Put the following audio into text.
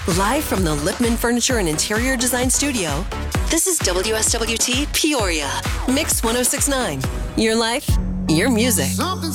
Live from the Lipman Furniture and Interior Design Studio, this is WSWT Peoria. Mix 1069. Your life, your music. Something